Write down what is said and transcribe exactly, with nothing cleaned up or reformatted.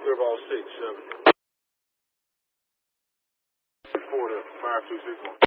clear ball six, seven. Four to five two six one.